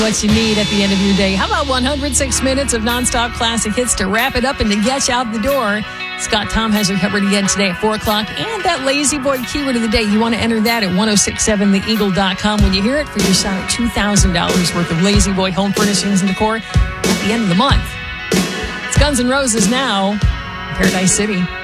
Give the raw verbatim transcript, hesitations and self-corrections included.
what you need at the end of your day. How about one hundred six minutes of nonstop classic hits to wrap it up and to get you out the door? Scott Tom has you covered again today at four o'clock. And that Lazy Boy keyword of the day, you want to enter that at ten sixty-seven the eagle dot com. When you hear it, for your shot at two thousand dollars worth of Lazy Boy home furnishings and decor at the end of the month. It's Guns N' Roses now, Paradise City.